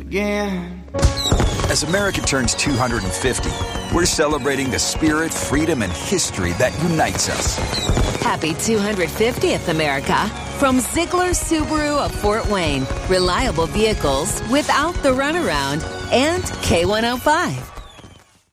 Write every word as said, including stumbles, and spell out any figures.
again. As America turns two hundred fifty, we're celebrating the spirit, freedom, and history that unites us. Happy two hundred fiftieth, America. From Ziegler Subaru of Fort Wayne. Reliable vehicles without the runaround. And K one oh five.